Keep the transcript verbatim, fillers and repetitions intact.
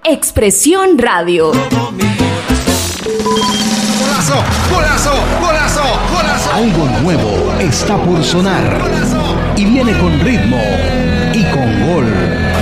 Expresión Radio. ¡Golazo! ¡Golazo! ¡Golazo! ¡Golazo! Algo nuevo está por sonar. Y viene con ritmo y con gol.